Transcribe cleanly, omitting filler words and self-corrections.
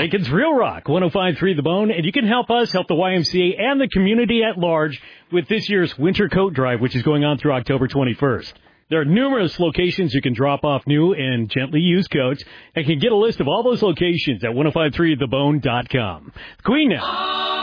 Lincoln's Real Rock, 105.3 The Bone, and you can help us help the YMCA and the community at large with this year's Winter Coat Drive, which is going on through October 21st. There are numerous locations you can drop off new and gently used coats, and can get a list of all those locations at 1053thebone.com. Queen now.